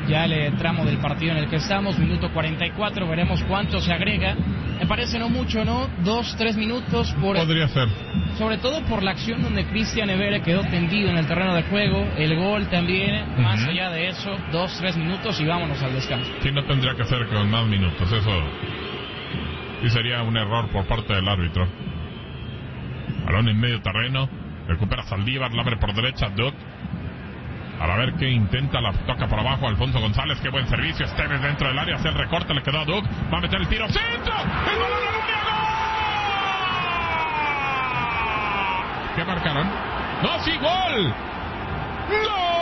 ya el tramo del partido en el que estamos, minuto 44, veremos cuánto se agrega. Me parece no mucho, ¿no? 2-3 minutos. Podría ser. Sobre todo por la acción donde Cristian Evere quedó tendido en el terreno de juego, el gol también, más allá de eso, 2-3 minutos y vámonos al descanso. Sí, no tendría que ser con más minutos, eso sí sería un error por parte del árbitro. Balón en medio terreno, recupera Saldívar, la abre por derecha, Duck. A ver qué intenta, la toca por abajo Alfonso González, qué buen servicio, Esteves dentro del área, hace el recorte, le quedó a Duck, va a meter el tiro, ¡centro! ¡El balón al área! ¡Gol! ¿Qué marcaron? ¡No, sí, gol! ¡Gol!